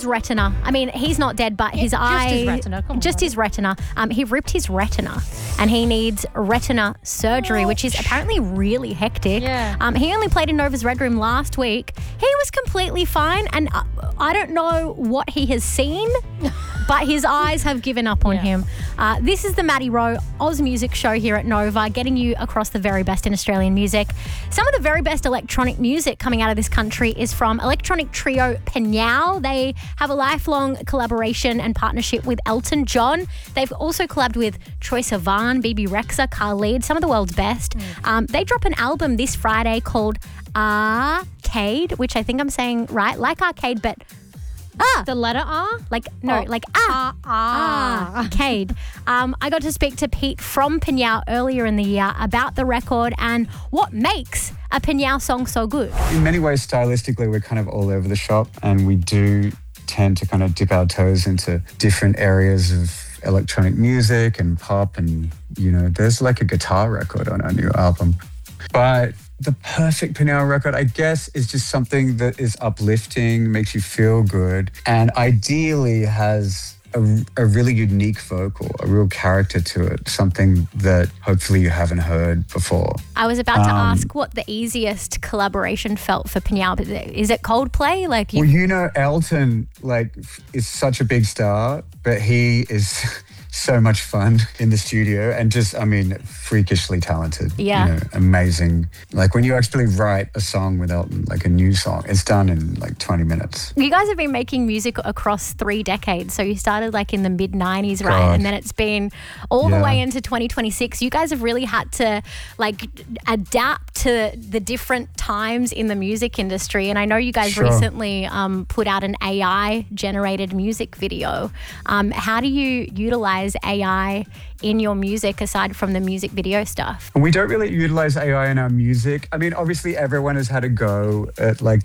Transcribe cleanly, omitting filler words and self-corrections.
his retina. I mean, he's not dead, but his eye... Just his retina, come on. Just his retina. He ripped his retina and he needs retina surgery, which is apparently really hectic. Yeah. He only played in Nova's Red Room last week. He was completely fine, and I don't know what he has seen, but his eyes have given up on him. This is the Maddie Rowe Oz Music Show here at Nova, getting you across the very best in Australian music. Some of the very best electronic music coming out of this country is from electronic trio Pinyao. They have a lifelong collaboration and partnership with Elton John. They've also collabed with Troye Sivan, BB Rexa, Khalid, some of the world's best. They drop an album this Friday called Arcade, which I think I'm saying right, like arcade, but The letter R? Arcade. I got to speak to Pete from Pinyao earlier in the year about the record and what makes a Pinyao song so good. In many ways, stylistically, we're kind of all over the shop, and we do tend to kind of dip our toes into different areas of electronic music and pop, and, you know, there's like a guitar record on our new album. But the perfect Pinyao record, I guess, is just something that is uplifting, makes you feel good, and ideally has a really unique vocal, a real character to it, something that hopefully you haven't heard before. I was about to ask what the easiest collaboration felt for Pinyao. Is it Coldplay? Well, you know, Elton, is such a big star, but he is so much fun in the studio and just, freakishly talented. Yeah. You know, amazing. Like when you actually write a song with Elton, like a new song, it's done in 20 minutes. You guys have been making music across 3 decades. So you started in the mid-90s, right? God. And then it's been all the way into 2026. You guys have really had to adapt to the different times in the music industry. And I know you guys recently put out an AI-generated music video. How do you utilize AI in your music aside from the music video stuff? We don't really utilize AI in our music. I mean, obviously everyone has had a go at